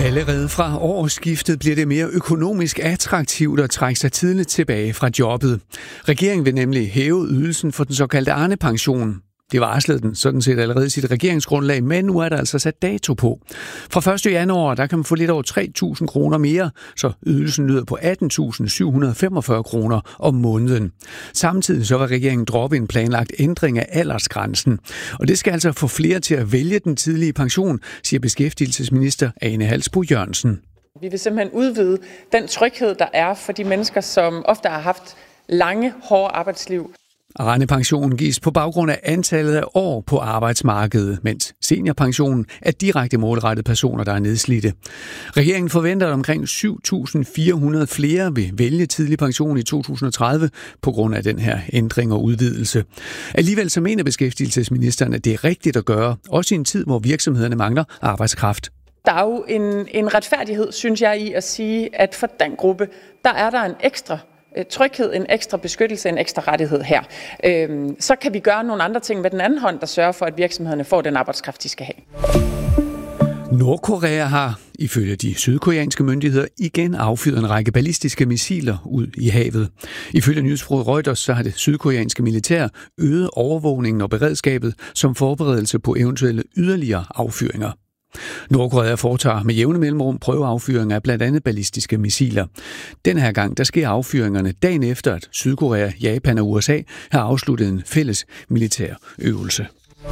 Allerede fra årsskiftet bliver det mere økonomisk attraktivt at trække sig tidligt tilbage fra jobbet. Regeringen vil nemlig hæve ydelsen for den såkaldte Arne-pension. Det varslede den sådan set allerede i sit regeringsgrundlag, men nu er der altså sat dato på. Fra 1. januar der kan man få lidt over 3.000 kroner mere, så ydelsen lyder på 18.745 kroner om måneden. Samtidig så vil regeringen droppe en planlagt ændring af aldersgrænsen. Og det skal altså få flere til at vælge den tidlige pension, siger beskæftigelsesminister Ane Halsboe-Jørgensen. Vi vil simpelthen udvide den tryghed, der er for de mennesker, som ofte har haft lange, hårde arbejdsliv. Arne-pensionen gives på baggrund af antallet af år på arbejdsmarkedet, mens seniorpensionen er direkte målrettet personer, der er nedslidte. Regeringen forventer, at omkring 7.400 flere vil vælge tidlig pension i 2030 på grund af den her ændring og udvidelse. Alligevel så mener beskæftigelsesministeren, at det er rigtigt at gøre, også i en tid, hvor virksomhederne mangler arbejdskraft. Der er jo en retfærdighed, synes jeg, i at sige, at for den gruppe, der er der en ekstra tryghed, en ekstra beskyttelse, en ekstra rettighed her. Så kan vi gøre nogle andre ting med den anden hånd, der sørger for, at virksomhederne får den arbejdskraft, de skal have. Nordkorea har, ifølge de sydkoreanske myndigheder, igen affyret en række ballistiske missiler ud i havet. Ifølge nyhedsbureauet Reuters så har det sydkoreanske militær øget overvågningen og beredskabet som forberedelse på eventuelle yderligere affyringer. Nordkorea foretager med jævne mellemrum prøveaffyringer af blandt andet ballistiske missiler. Den her gang der sker affyringerne dagen efter, at Sydkorea, Japan og USA har afsluttet en fælles militær øvelse.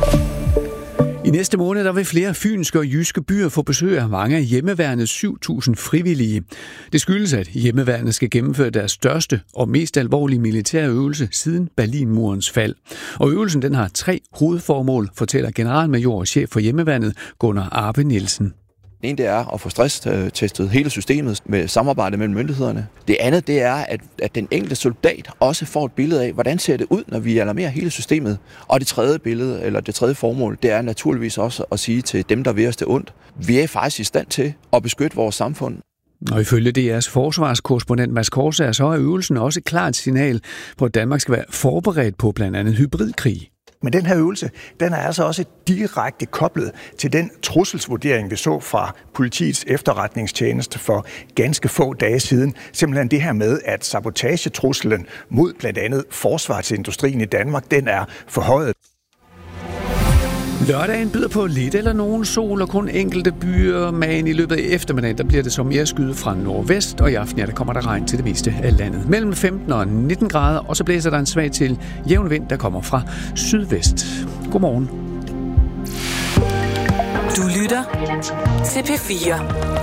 I næste måned der vil flere fynske og jyske byer få besøg af mange af hjemmeværnets 7.000 frivillige. Det skyldes, at hjemmeværnet skal gennemføre deres største og mest alvorlige militære øvelse siden Berlinmurens fald. Og øvelsen den har 3 hovedformål, fortæller generalmajor og chef for hjemmeværnet Gunnar Arpe Nielsen. Det ene det er at få stresstestet hele systemet med samarbejde mellem myndighederne. Det andet det er, at den enkelte soldat også får et billede af, hvordan ser det ud, når vi alarmerer hele systemet. Og det tredje billede, eller det tredje formål, det er naturligvis også at sige til dem, der vil os det ondt. Vi er faktisk i stand til at beskytte vores samfund. Og ifølge DR's forsvarskorrespondent Mads Korsager, så er øvelsen også et klart signal på, at Danmark skal være forberedt på blandt andet hybridkrig. Men den her øvelse, den er altså også direkte koblet til den trusselsvurdering, vi så fra politiets efterretningstjeneste for ganske få dage siden. Simpelthen det her med, at sabotagetruslen mod blandt andet forsvarsindustrien i Danmark, den er forhøjet. Lørdagen byder på lidt eller nogen sol og kun enkelte byer, men i løbet af eftermiddagen der bliver det så mere skyet fra nordvest, og i aften der kommer der regn til det meste af landet. Mellem 15 og 19 grader, og så blæser der en svag til jævn vind, der kommer fra sydvest. Godmorgen. Du lytter til P4.